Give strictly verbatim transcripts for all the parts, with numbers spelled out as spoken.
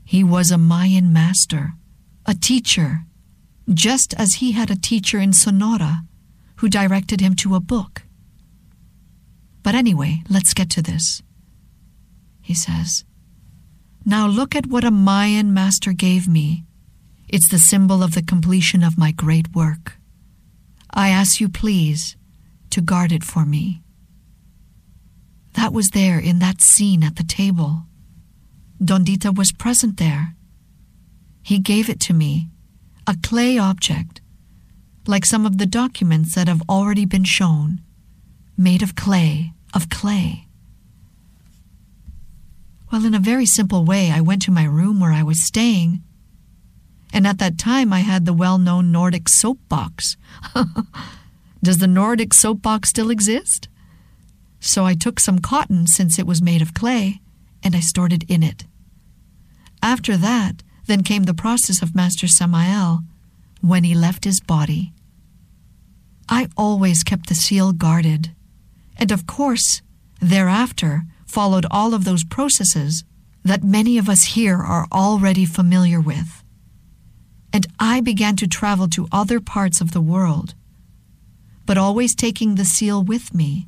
He was a Mayan master, a teacher, just as he had a teacher in Sonora who directed him to a book. But anyway, let's get to this. He says, "Now look at what a Mayan master gave me. It's the symbol of the completion of my great work. I ask you, please, to guard it for me." That was there in that scene at the table. Don Dita was present there. He gave it to me, a clay object, like some of the documents that have already been shown, made of clay, of clay. Well, in a very simple way, I went to my room where I was staying, and at that time I had the well-known Nordic soap box. Does the Nordic soap box still exist? So I took some cotton, since it was made of clay, and I stored it in it. After that, then came the process of Master Samael when he left his body. I always kept the seal guarded, and of course, thereafter followed all of those processes that many of us here are already familiar with. And I began to travel to other parts of the world, but always taking the seal with me.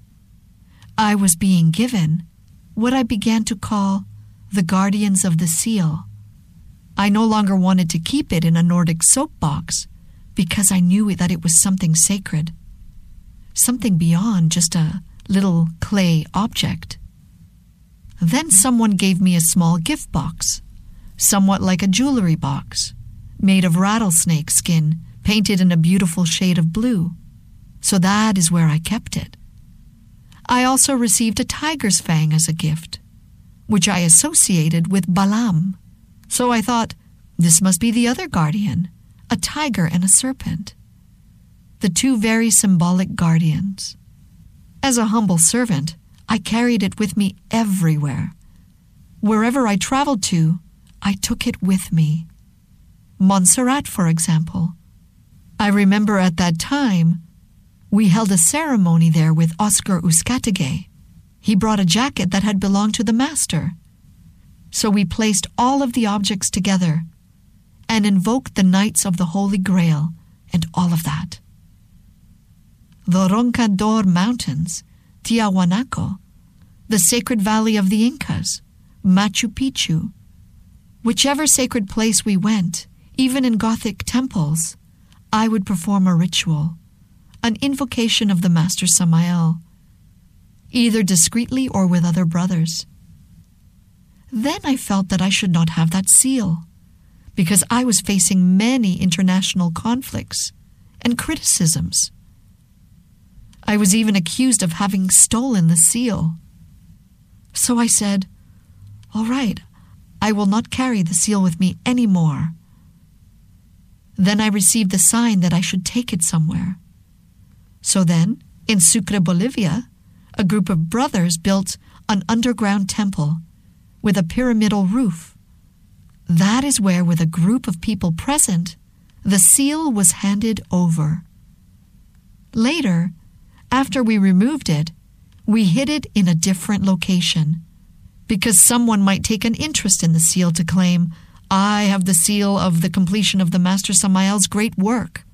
I was being given what I began to call the guardians of the seal. I no longer wanted to keep it in a Nordic soap box because I knew that it was something sacred, something beyond just a little clay object. Then someone gave me a small gift box, somewhat like a jewelry box, made of rattlesnake skin, painted in a beautiful shade of blue. So that is where I kept it. I also received a tiger's fang as a gift, which I associated with Balaam. So I thought, this must be the other guardian, a tiger and a serpent. The two very symbolic guardians. As a humble servant, I carried it with me everywhere. Wherever I traveled to, I took it with me. Montserrat, for example. I remember at that time, we held a ceremony there with Oscar Uzcategui. He brought a jacket that had belonged to the master. So we placed all of the objects together and invoked the Knights of the Holy Grail and all of that. The Roncador Mountains, Tiahuanaco, the sacred valley of the Incas, Machu Picchu. Whichever sacred place we went, even in Gothic temples, I would perform a ritual, an invocation of the Master Samael, either discreetly or with other brothers. Then I felt that I should not have that seal, because I was facing many international conflicts and criticisms. I was even accused of having stolen the seal. So I said, all right, I will not carry the seal with me anymore. Then I received the sign that I should take it somewhere. So then, in Sucre, Bolivia, a group of brothers built an underground temple with a pyramidal roof. That is where, with a group of people present, the seal was handed over. Later, after we removed it, we hid it in a different location, because someone might take an interest in the seal to claim, I have the seal of the completion of the Master Samael's great work.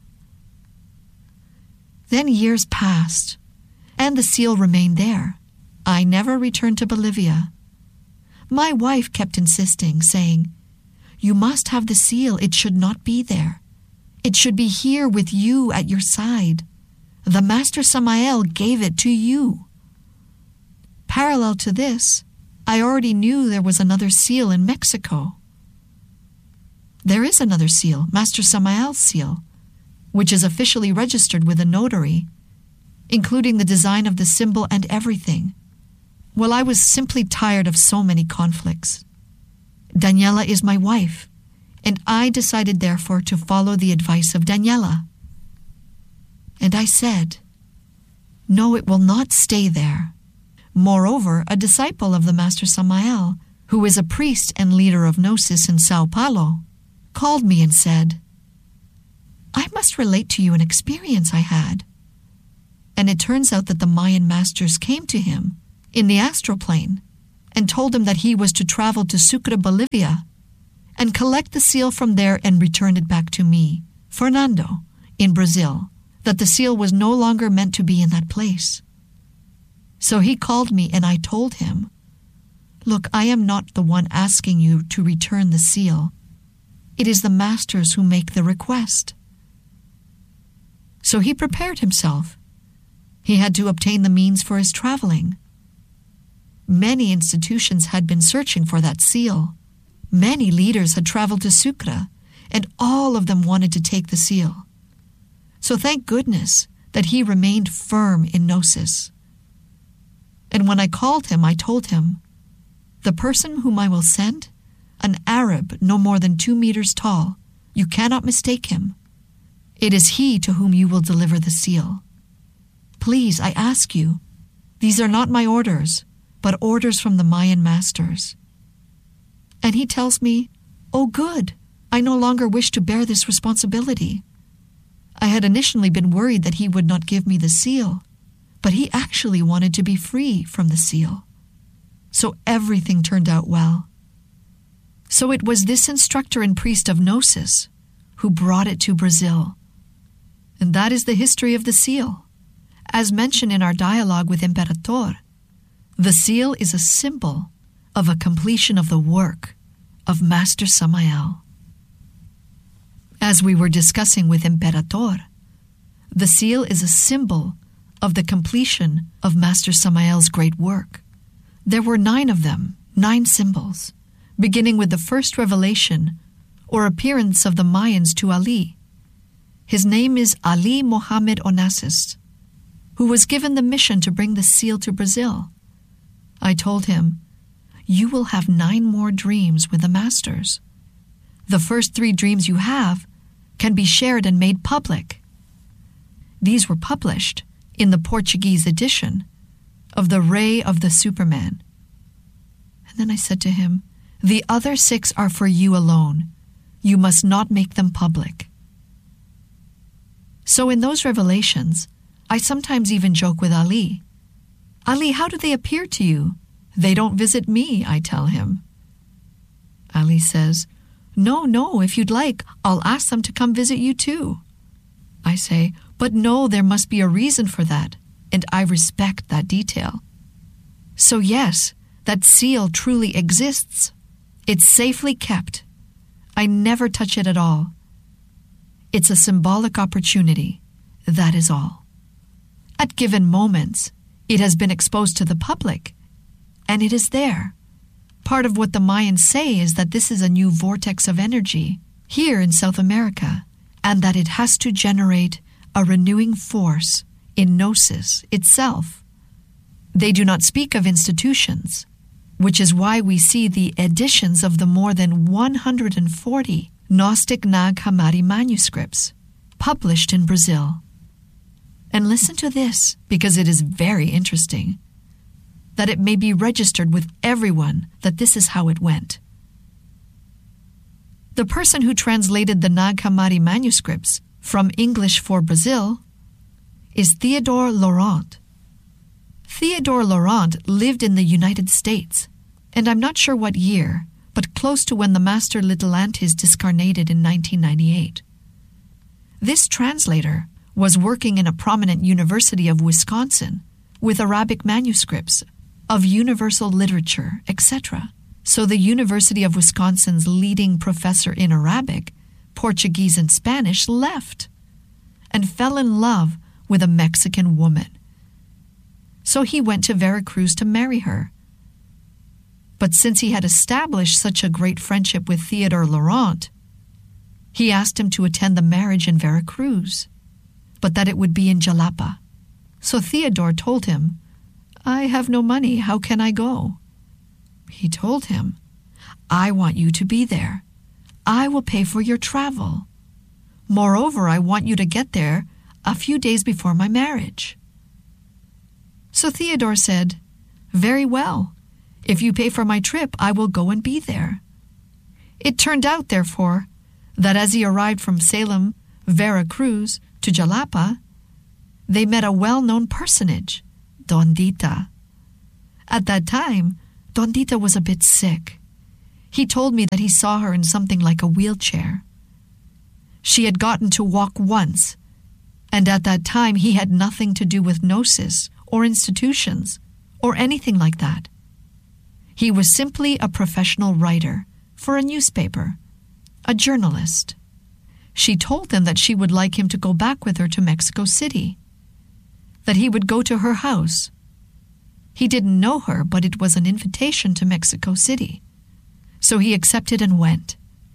Then years passed, and the seal remained there. I never returned to Bolivia. My wife kept insisting, saying, you must have the seal. It should not be there. It should be here with you at your side. The Master Samael gave it to you. Parallel to this, I already knew there was another seal in Mexico. There is another seal, Master Samael's seal, which is officially registered with a notary, including the design of the symbol and everything. Well, I was simply tired of so many conflicts. Daniela is my wife, and I decided therefore to follow the advice of Daniela. And I said, no, it will not stay there. Moreover, a disciple of the Master Samael, who is a priest and leader of Gnosis in Sao Paulo, called me and said, I must relate to you an experience I had. And it turns out that the Mayan masters came to him in the astral plane and told him that he was to travel to Sucre, Bolivia, and collect the seal from there and return it back to me, Fernando, in Brazil, that the seal was no longer meant to be in that place. So he called me and I told him, look, I am not the one asking you to return the seal. It is the masters who make the request. So he prepared himself. He had to obtain the means for his traveling. Many institutions had been searching for that seal. Many leaders had traveled to Sucre, and all of them wanted to take the seal. So thank goodness that he remained firm in Gnosis. And when I called him, I told him, the person whom I will send, an Arab no more than two meters tall, you cannot mistake him. It is he to whom you will deliver the seal. Please, I ask you, these are not my orders, but orders from the Mayan masters. And he tells me, oh good, I no longer wish to bear this responsibility. I had initially been worried that he would not give me the seal, but he actually wanted to be free from the seal. So everything turned out well. So it was this instructor and priest of Gnosis who brought it to Brazil. And that is the history of the seal. As mentioned in our dialogue with Imperator, the seal is a symbol of a completion of the work of Master Samael. As we were discussing with Imperator, the seal is a symbol of the completion of Master Samael's great work. There were nine of them, nine symbols, beginning with the first revelation or appearance of the Mayans to Ali. His name is Ali Mohammed Onassis, who was given the mission to bring the seal to Brazil. I told him, you will have nine more dreams with the masters. The first three dreams you have can be shared and made public. These were published in the Portuguese edition of The Ray of the Superman. And then I said to him, the other six are for you alone. You must not make them public. So in those revelations, I sometimes even joke with Ali. Ali, how do they appear to you? They don't visit me, I tell him. Ali says, no, no, if you'd like, I'll ask them to come visit you too. I say, but no, there must be a reason for that, and I respect that detail. So yes, that seal truly exists. It's safely kept. I never touch it at all. It's a symbolic opportunity, that is all. At given moments, it has been exposed to the public, and it is there. Part of what the Mayans say is that this is a new vortex of energy here in South America, and that it has to generate a renewing force in Gnosis itself. They do not speak of institutions, which is why we see the editions of the more than one hundred forty Gnostic Nag Hammadi manuscripts published in Brazil. And listen to this, because it is very interesting, that it may be registered with everyone that this is how it went. The person who translated the Nag Hammadi manuscripts from English for Brazil is Theodore Laurent. Theodore Laurent lived in the United States, and I'm not sure what year, but close to when the Master Litelantis discarnated in nineteen ninety-eight. This translator was working in a prominent University of Wisconsin with Arabic manuscripts of universal literature, et cetera. So the University of Wisconsin's leading professor in Arabic, Portuguese, and Spanish left and fell in love with a Mexican woman. So he went to Veracruz to marry her. But since he had established such a great friendship with Theodore Laurent, he asked him to attend the marriage in Veracruz, but that it would be in Jalapa. So Theodore told him, I have no money, how can I go? He told him, I want you to be there. I will pay for your travel. Moreover, I want you to get there a few days before my marriage. So Theodore said, very well. If you pay for my trip, I will go and be there. It turned out, therefore, that as he arrived from Salem, Veracruz, to Jalapa, they met a well-known personage, Don Dita. At that time, Don Dita was a bit sick. He told me that he saw her in something like a wheelchair. She had gotten to walk once, and at that time he had nothing to do with gnosis or institutions or anything like that. He was simply a professional writer for a newspaper, a journalist. She told him that she would like him to go back with her to Mexico City, that he would go to her house. He didn't know her, but it was an invitation to Mexico City, so he accepted and went.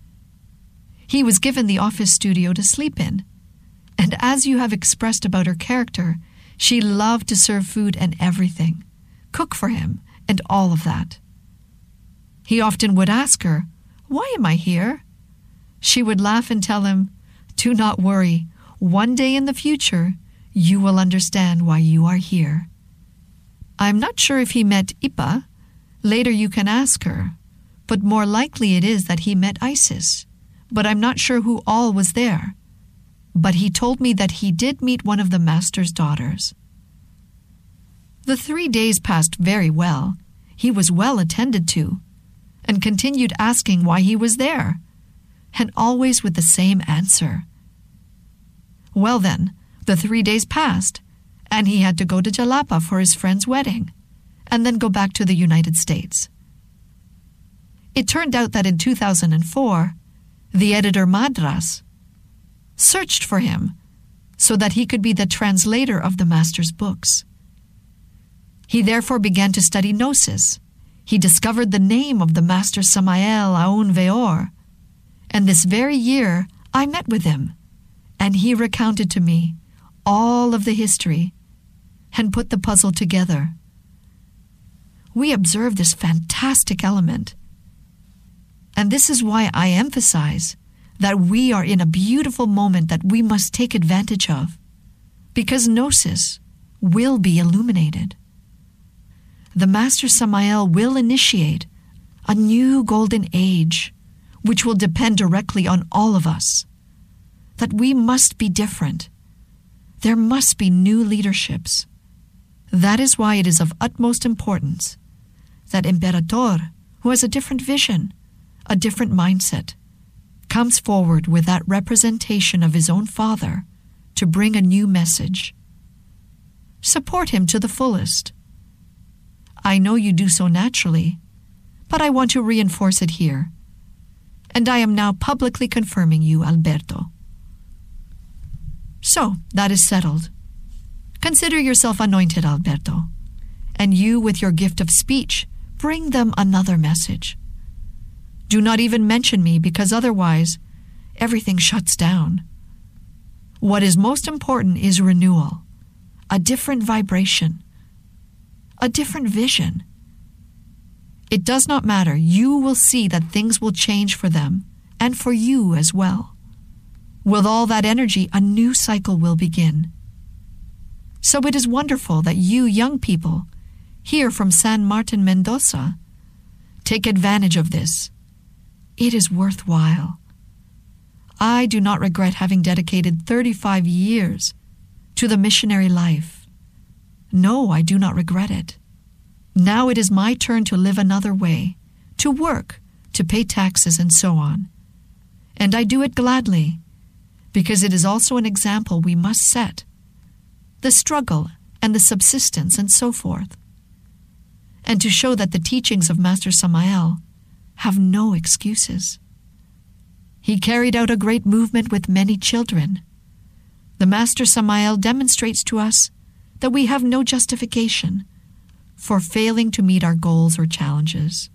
He was given the office studio to sleep in, and as you have expressed about her character, she loved to serve food and everything, cook for him, and all of that. He often would ask her, "Why am I here?" She would laugh and tell him, "Do not worry. One day in the future, you will understand why you are here." I'm not sure if he met Ipa. Later you can ask her. But more likely it is that he met Isis. But I'm not sure who all was there. But he told me that he did meet one of the master's daughters. The three days passed very well. He was well attended to, and continued asking why he was there, and always with the same answer. Well then, the three days passed, and he had to go to Jalapa for his friend's wedding, and then go back to the United States. It turned out that in two thousand four, the editor Madras searched for him so that he could be the translator of the master's books. He therefore began to study gnosis. He discovered the name of the master Samael Aun Weor, and this very year I met with him, and he recounted to me all of the history and put the puzzle together. We observed this fantastic element, and this is why I emphasize that we are in a beautiful moment that we must take advantage of, because gnosis will be illuminated. The Master Samael will initiate a new golden age, which will depend directly on all of us, that we must be different. There must be new leaderships. That is why it is of utmost importance that Imperator, who has a different vision, a different mindset, comes forward with that representation of his own father to bring a new message. Support him to the fullest. I know you do so naturally, but I want to reinforce it here. And I am now publicly confirming you, Alberto. So, that is settled. Consider yourself anointed, Alberto. And you, with your gift of speech, bring them another message. Do not even mention me, because otherwise, everything shuts down. What is most important is renewal, a different vibration, a different vision. It does not matter. You will see that things will change for them, and for you as well. With all that energy, a new cycle will begin. So it is wonderful that you young people, here from San Martin, Mendoza, take advantage of this. It is worthwhile. I do not regret having dedicated thirty-five years to the missionary life. No, I do not regret it. Now it is my turn to live another way, to work, to pay taxes, and so on. And I do it gladly, because it is also an example we must set, the struggle and the subsistence and so forth, and to show that the teachings of Master Samael have no excuses. He carried out a great movement with many children. The Master Samael demonstrates to us that we have no justification for failing to meet our goals or challenges.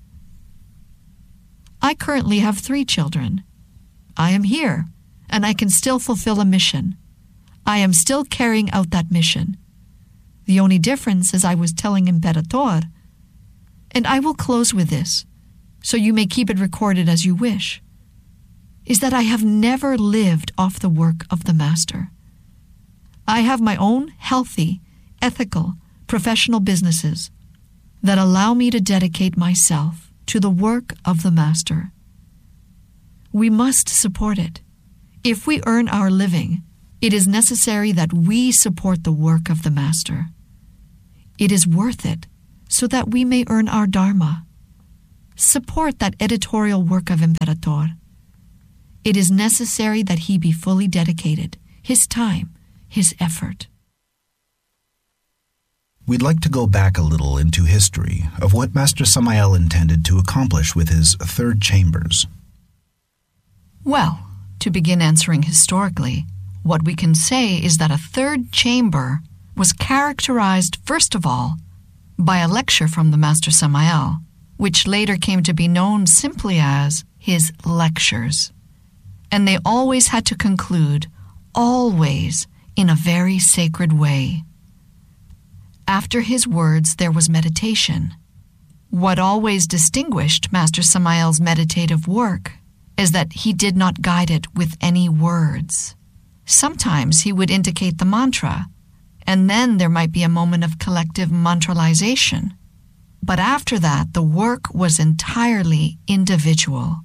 I currently have three children. I am here, and I can still fulfill a mission. I am still carrying out that mission. The only difference, as I was telling Imperator, and I will close with this, so you may keep it recorded as you wish, is that I have never lived off the work of the Master. I have my own healthy, ethical, professional businesses that allow me to dedicate myself to the work of the Master. We must support it. If we earn our living, it is necessary that we support the work of the Master. It is worth it so that we may earn our Dharma. support that editorial work of Imperator. It is necessary that he be fully dedicated, his time, his effort. We'd like to go back a little into history of what Master Samael intended to accomplish with his third chambers. Well, to begin answering historically, what we can say is that a third chamber was characterized, first of all, by a lecture from the Master Samael, which later came to be known simply as his lectures. And they always had to conclude, always, in a very sacred way. After his words, there was meditation. What always distinguished Master Samael's meditative work is that he did not guide it with any words. Sometimes he would indicate the mantra, and then there might be a moment of collective mantralization. But after that, the work was entirely individual.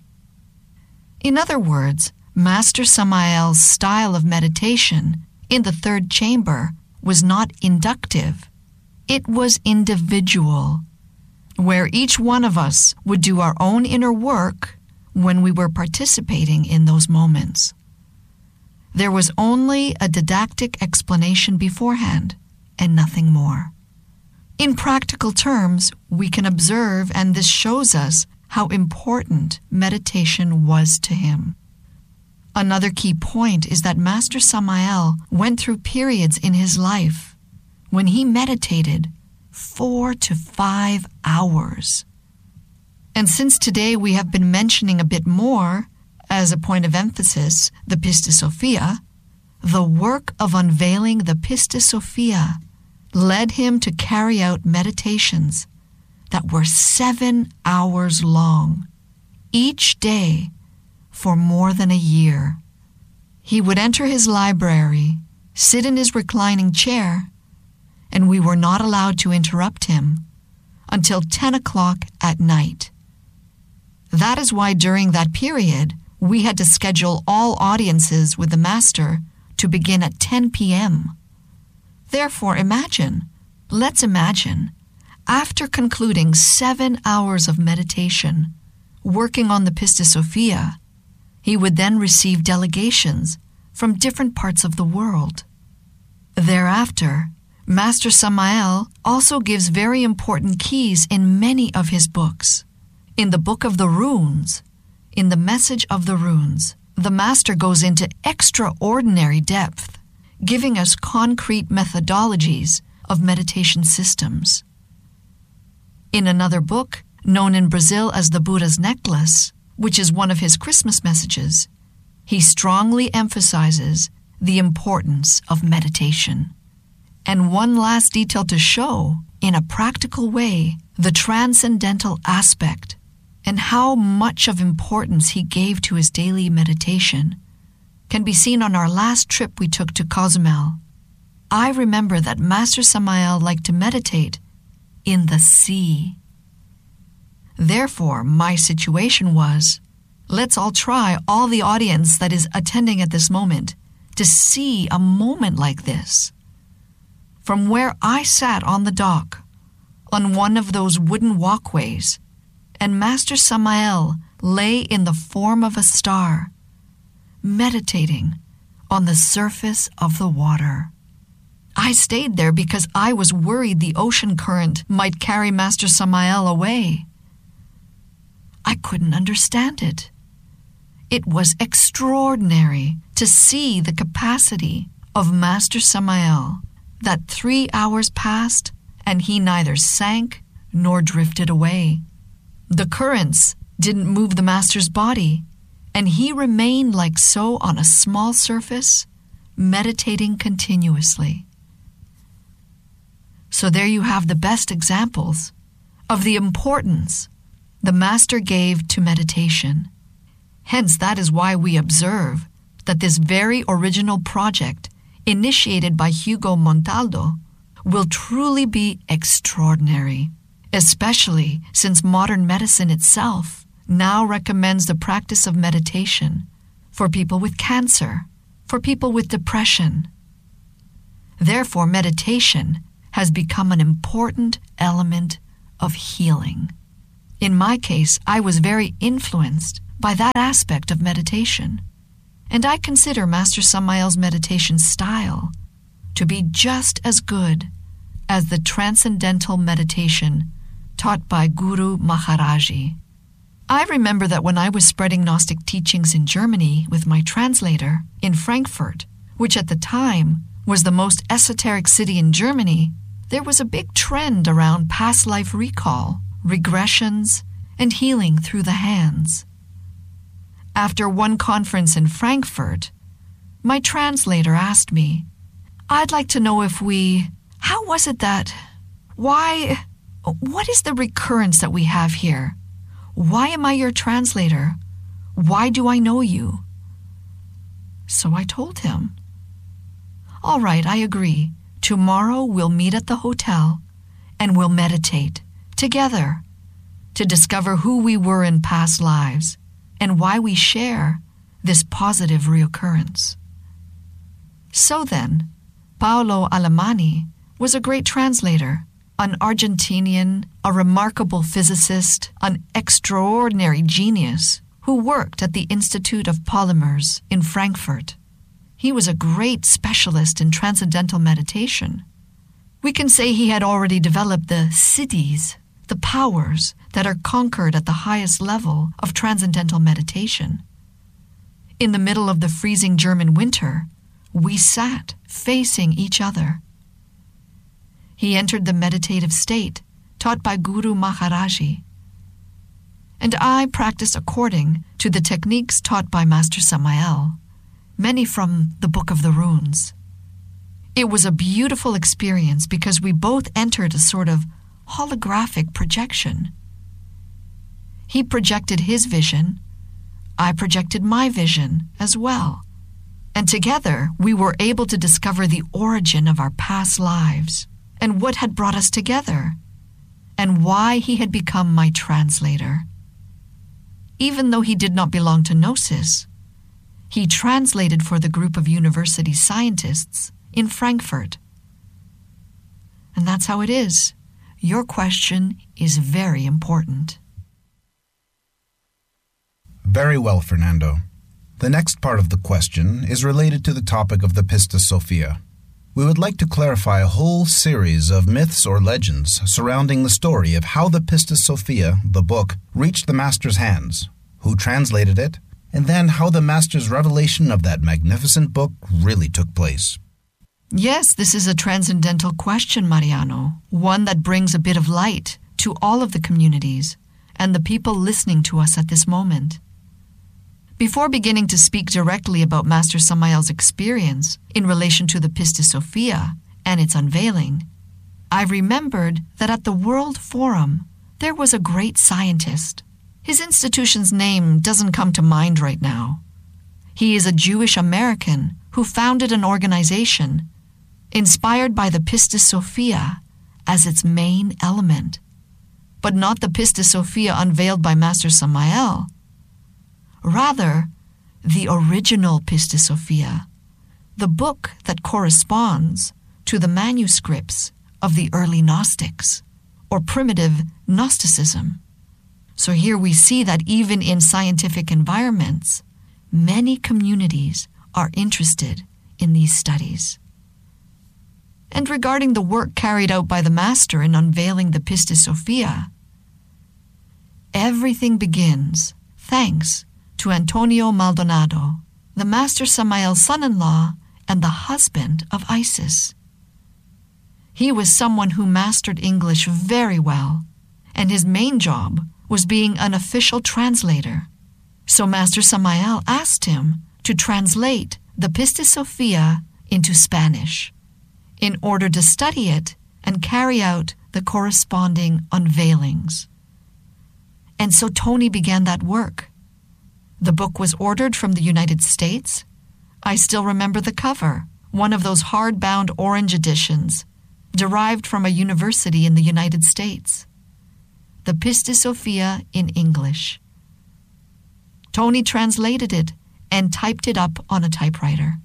In other words, Master Samael's style of meditation in the third chamber was not inductive. It was individual, where each one of us would do our own inner work when we were participating in those moments. There was only a didactic explanation beforehand, and nothing more. In practical terms, we can observe, and this shows us how important meditation was to him. Another key point is that Master Samael went through periods in his life when he meditated four to five hours. And since today we have been mentioning a bit more, as a point of emphasis, the Pistis Sophia, the work of unveiling the Pistis Sophia led him to carry out meditations that were seven hours long, each day for more than a year. He would enter his library, sit in his reclining chair, and we were not allowed to interrupt him until ten o'clock at night. That is why during that period, we had to schedule all audiences with the Master to begin at ten p.m. Therefore, imagine, let's imagine, after concluding seven hours of meditation, working on the Pistis Sophia, he would then receive delegations from different parts of the world. Thereafter, Master Samael also gives very important keys in many of his books. In the Book of the Runes, in the Message of the Runes, the Master goes into extraordinary depth, giving us concrete methodologies of meditation systems. In another book, known in Brazil as the Buddha's Necklace, which is one of his Christmas messages, he strongly emphasizes the importance of meditation. And one last detail to show, in a practical way, the transcendental aspect and how much of importance he gave to his daily meditation can be seen on our last trip we took to Cozumel. I remember that Master Samael liked to meditate in the sea. Therefore, my situation was, let's all try, all the audience that is attending at this moment, to see a moment like this. From where I sat on the dock, on one of those wooden walkways, and Master Samael lay in the form of a star, meditating on the surface of the water. I stayed there because I was worried the ocean current might carry Master Samael away. I couldn't understand it. It was extraordinary to see the capacity of Master Samael, that three hours passed and he neither sank nor drifted away. The currents didn't move the Master's body, and he remained like so on a small surface, meditating continuously. So there you have the best examples of the importance the Master gave to meditation. Hence, that is why we observe that this very original project, initiated by Hugo Montaldo, will truly be extraordinary, especially since modern medicine itself now recommends the practice of meditation for people with cancer, for people with depression. Therefore, meditation has become an important element of healing. In my case, I was very influenced by that aspect of meditation, and I consider Master Samael's meditation style to be just as good as the transcendental meditation taught by Guru Maharaji. I remember that when I was spreading Gnostic teachings in Germany with my translator in Frankfurt, which at the time was the most esoteric city in Germany, there was a big trend around past life recall, regressions, and healing through the hands. After one conference in Frankfurt, my translator asked me, I'd like to know if we, how was it that, why, what is the recurrence that we have here? Why am I your translator? Why do I know you? So I told him, all right, I agree. Tomorrow we'll meet at the hotel and we'll meditate together to discover who we were in past lives and why we share this positive reoccurrence. So then, Paolo Alemani was a great translator, an Argentinian, a remarkable physicist, an extraordinary genius who worked at the Institute of Polymers in Frankfurt. He was a great specialist in transcendental meditation. We can say he had already developed the siddhis, the powers that are conquered at the highest level of transcendental meditation. In the middle of the freezing German winter, we sat facing each other. He entered the meditative state taught by Guru Maharaji, and I practiced according to the techniques taught by Master Samael, many from the Book of the Runes. It was a beautiful experience because we both entered a sort of holographic projection. He projected his vision, I projected my vision as well, and together we were able to discover the origin of our past lives and what had brought us together, and why he had become my translator. Even though he did not belong to Gnosis, he translated for the group of university scientists in Frankfurt. And that's how it is. Your question is very important. Very well, Fernando. The next part of the question is related to the topic of the Pistis Sophia. We would like to clarify a whole series of myths or legends surrounding the story of how the Pistis Sophia, the book, reached the Master's hands, who translated it, and then how the Master's revelation of that magnificent book really took place. Yes, this is a transcendental question, Mariano, one that brings a bit of light to all of the communities and the people listening to us at this moment. Before beginning to speak directly about Master Samael's experience in relation to the Pistis Sophia and its unveiling, I remembered that at the World Forum there was a great scientist. His institution's name doesn't come to mind right now. He is a Jewish American who founded an organization inspired by the Pistis Sophia as its main element, but not the Pistis Sophia unveiled by Master Samael. Rather, the original Pistis Sophia, the book that corresponds to the manuscripts of the early Gnostics, or primitive Gnosticism. So here we see that even in scientific environments, many communities are interested in these studies. And regarding the work carried out by the Master in unveiling the Pistis Sophia, everything begins thanks to Antonio Maldonado, the Master Samael's son-in-law and the husband of Isis. He was someone who mastered English very well, and his main job was being an official translator. So Master Samael asked him to translate the Pistis Sophia into Spanish in order to study it and carry out the corresponding unveilings. And so Tony began that work. The book was ordered from the United States. I still remember the cover, one of those hardbound orange editions, derived from a university in the United States. The Pistis Sophia in English. Tony translated it and typed it up on a typewriter.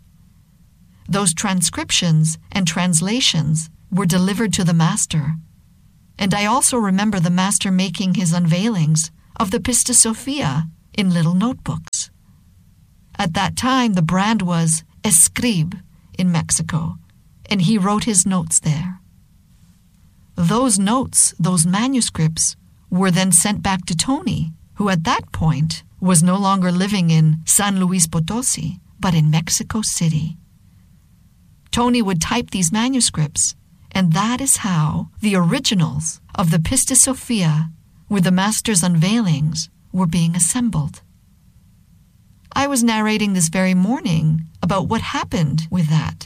Those transcriptions and translations were delivered to the Master, And I also remember the master making his unveilings of the Pista Sophia in little notebooks. At that time, the brand was Escribe in Mexico, and he wrote his notes there. Those notes, those manuscripts, were then sent back to Tony, who at that point was no longer living in San Luis Potosi, but in Mexico City. Tony would type these manuscripts, and that is how the originals of the Pista Sophia with the master's unveilings were being assembled. I was narrating this very morning about what happened with that.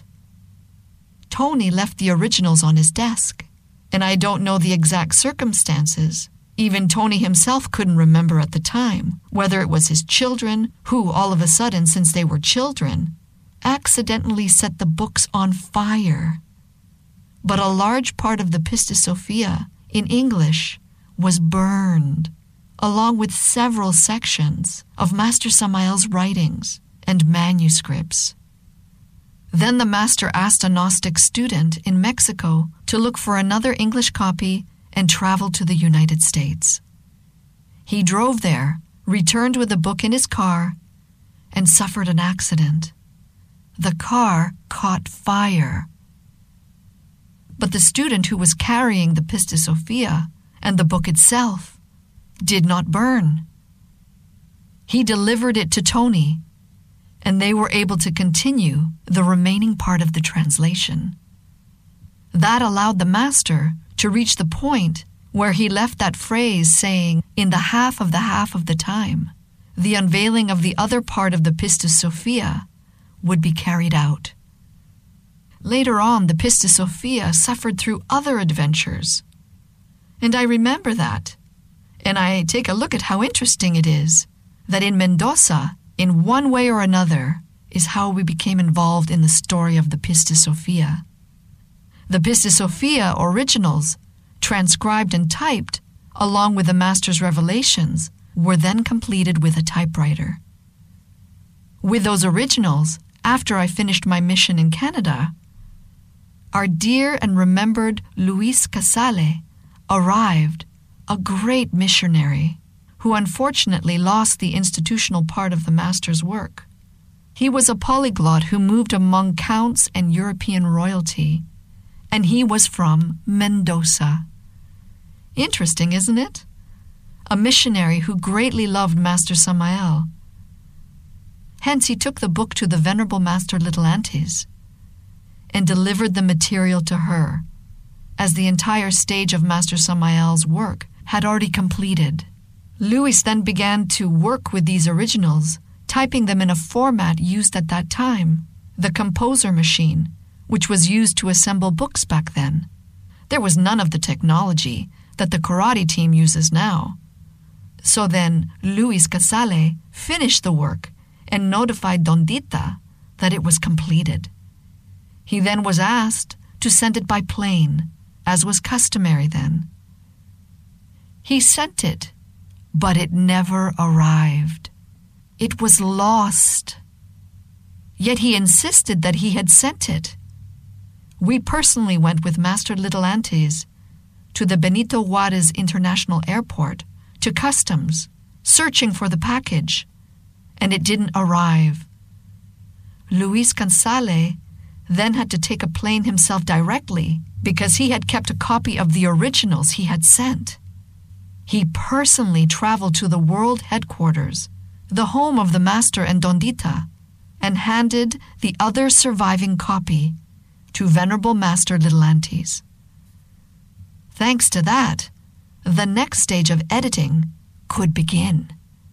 Tony left the originals on his desk, and I don't know the exact circumstances. Even Tony himself couldn't remember at the time whether it was his children who, all of a sudden, since they were children, accidentally set the books on fire. But a large part of the Pista Sophia, in English, was burned, along with several sections of Master Samael's writings and manuscripts. Then the master asked a Gnostic student in Mexico to look for another English copy and travel to the United States. He drove there, returned with the book in his car, and suffered an accident. The car caught fire. But the student who was carrying the Pista Sophia and the book itself did not burn. He delivered it to Tony, and they were able to continue the remaining part of the translation. That allowed the master to reach the point where he left that phrase saying, in the half of the half of the time, the unveiling of the other part of the Pista Sophia would be carried out. Later on, the Pista Sophia suffered through other adventures. And I remember that. And I take a look at how interesting it is that in Mendoza, in one way or another, is how we became involved in the story of the Pista Sophia. The Pista Sophia originals, transcribed and typed, along with the master's revelations, were then completed with a typewriter. With those originals, after I finished my mission in Canada, our dear and remembered Luis Casale arrived, a great missionary who unfortunately lost the institutional part of the master's work. He was a polyglot who moved among counts and European royalty, and he was from Mendoza. Interesting, isn't it? A missionary who greatly loved Master Samael. Hence he took the book to the Venerable Master Little Antes and delivered the material to her, as the entire stage of Master Samael's work had already completed. Louis then began to work with these originals, typing them in a format used at that time, the composer machine, which was used to assemble books back then. There was none of the technology that the karate team uses now. So then Luis Casale finished the work and notified Dondita that it was completed. He then was asked to send it by plane, as was customary then. He sent it, but it never arrived. It was lost. Yet he insisted that he had sent it. We personally went with Master Little Antes to the Benito Juarez International Airport, to customs, searching for the package, and it didn't arrive. Luis Casale then had to take a plane himself directly because he had kept a copy of the originals he had sent. He personally traveled to the world headquarters, the home of the master and Dondita, and handed the other surviving copy to Venerable Master Little Antes. Thanks to that, the next stage of editing could begin.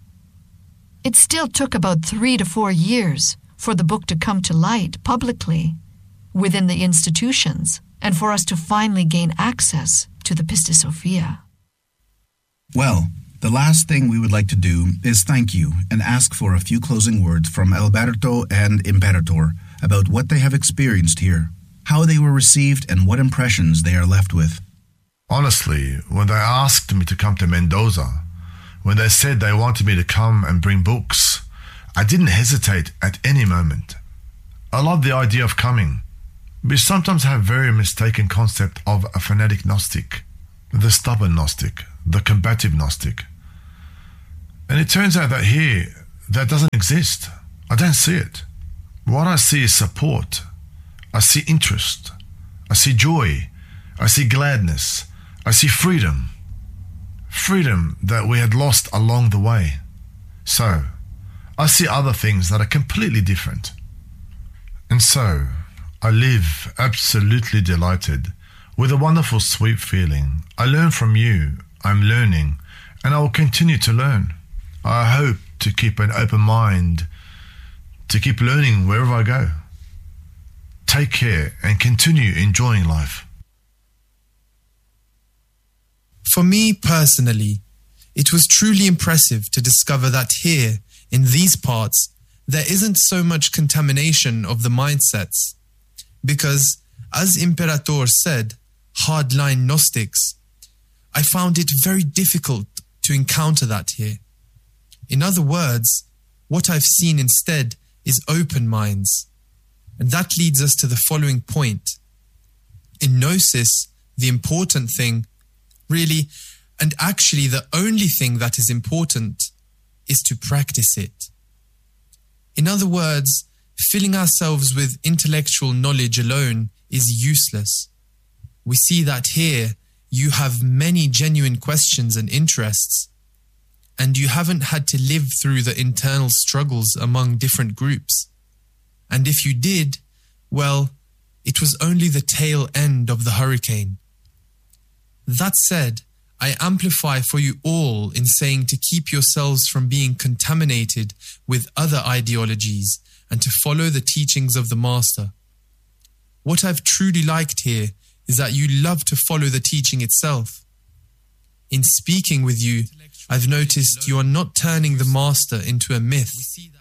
It still took about three to four years for the book to come to light publicly within the institutions and for us to finally gain access to the Pista Sophia. Well, the last thing we would like to do is thank you and ask for a few closing words from Alberto and Imperator about what they have experienced here, how they were received, and what impressions they are left with. Honestly, when they asked me to come to Mendoza, when they said they wanted me to come and bring books, I didn't hesitate at any moment. I love the idea of coming. We sometimes have very mistaken concept of a fanatic Gnostic. the stubborn Gnostic, the combative Gnostic. And it turns out that here, that doesn't exist. I don't see it. What I see is support. I see interest. I see joy. I see gladness. I see freedom. Freedom that we had lost along the way. So, I see other things that are completely different. And so, I live absolutely delighted with a wonderful sweet feeling. I learn from you. I'm learning. And I will continue to learn. I hope to keep an open mind, to keep learning wherever I go. Take care and continue enjoying life. For me personally, it was truly impressive to discover that here, in these parts, there isn't so much contamination of the mindsets. Because, as Imperator said, hardline Gnostics, I found it very difficult to encounter that here. In other words, what I've seen instead is open minds. And that leads us to the following point. In Gnosis, the important thing, really, and actually the only thing that is important, is to practice it. In other words, filling ourselves with intellectual knowledge alone is useless. We see that here you have many genuine questions and interests, and you haven't had to live through the internal struggles among different groups. And if you did, well, it was only the tail end of the hurricane. That said, I amplify for you all in saying to keep yourselves from being contaminated with other ideologies and to follow the teachings of the Master. What I've truly liked here is that you love to follow the teaching itself. In speaking with you, I've noticed you are not turning the Master into a myth.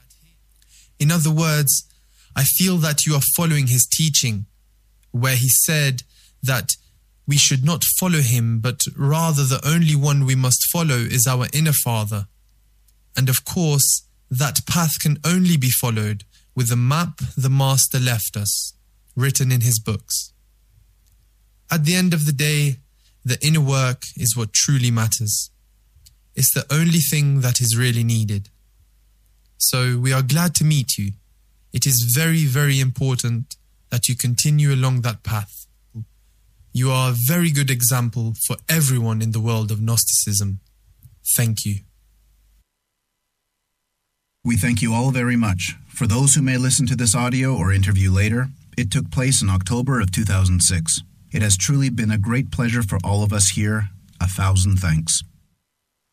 In other words, I feel that you are following his teaching, where he said that we should not follow him, but rather the only one we must follow is our inner Father. And of course, that path can only be followed with the map the Master left us, written in his books. At the end of the day, the inner work is what truly matters. It's the only thing that is really needed. So we are glad to meet you. It is very, very important that you continue along that path. You are a very good example for everyone in the world of Gnosticism. Thank you. We thank you all very much. For those who may listen to this audio or interview later, it took place in October of two thousand six. It has truly been a great pleasure for all of us here. A thousand thanks.